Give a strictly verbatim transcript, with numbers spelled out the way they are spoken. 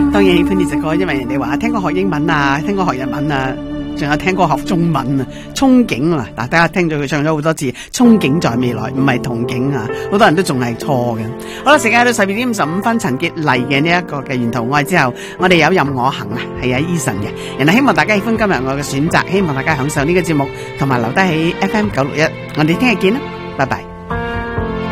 當然喜歡呢隻歌，因為人哋話聽過學英文啊，聽過學日文啊，仲有聽過學中文啊，憧憬啊，嗱，大家聽咗佢唱咗好多次，憧憬在未來，唔係憧憬啊，好多人都仲係錯嘅。好啦，時間到十二點五十五分，陳潔麗嘅呢一個嘅沿途愛之後，我哋有任我行啊，係啊 Eason 嘅，人哋希望大家喜歡今日我嘅選擇，希望大家享受呢個節目，同埋留低喺 F M 九六一，我哋聽日見啦，拜拜。